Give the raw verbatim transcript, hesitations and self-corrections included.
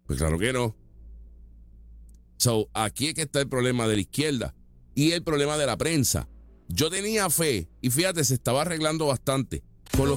Pues claro que no. So, aquí es que está el problema de la izquierda y el problema de la prensa. Yo tenía fe, y fíjate, se estaba arreglando bastante con los